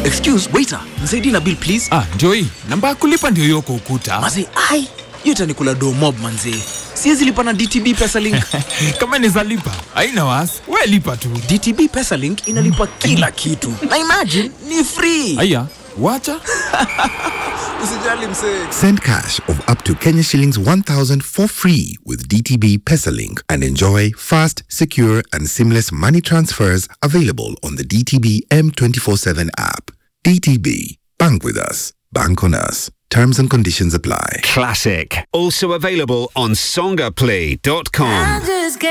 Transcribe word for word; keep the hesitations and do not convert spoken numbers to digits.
Excuse, waiter. Nisaidie na bill please. Ah, Joey, namba ya kulipa ndio hiyo kwa ukuta. Mazi, ai. Yote ni kula do mob manzi. Siwezi lipa na D T B PesaLink. Kama niza lipa, haina wasi. Wewe lipa tu. D T B PesaLink inalipa kila kitu. Na imagine ni free. Aya, wacha. Usijali mse. Send cash of up to Kenya shillings one thousand for free with D T B PesaLink and enjoy fast, secure and seamless money transfers available on the D T B M twenty-four seven app. D T B. Bank with us. Bank on us. Terms and conditions apply. Classic. Also available on songaplay dot com.